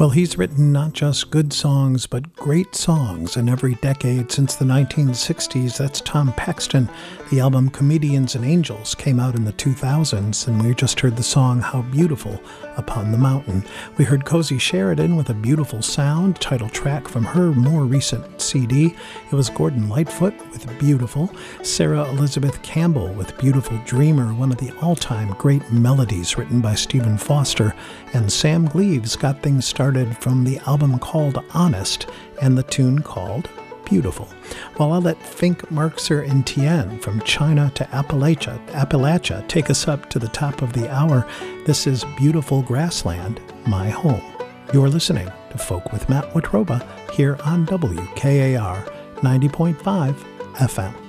Well, he's written not just good songs, but great songs in every decade since the 1960s. That's Tom Paxton. The album Comedians and Angels came out in the 2000s, and we just heard the song How Beautiful Upon the Mountain. We heard Cozy Sheridan with a beautiful sound, title track from her more recent CD. It was Gordon Lightfoot with Beautiful, Sarah Elizabeth Campbell with Beautiful Dreamer, one of the all-time great melodies written by Stephen Foster, and Sam Gleaves got things started from the album called Honest and the tune called Beautiful. While I'll let Fink, Marxer, and Tien from China to Appalachia take us up to the top of the hour, this is Beautiful Grassland, My Home. You're listening to Folk with Matt Watroba here on WKAR 90.5 FM.